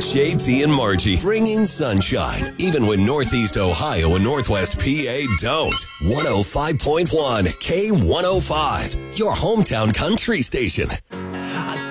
JT and Margie, bringing sunshine, even when Northeast Ohio and Northwest PA don't. 105.1 K105, your hometown country station.